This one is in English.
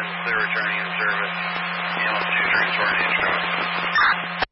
advised they're returning in service. You don't do transfer any instructions.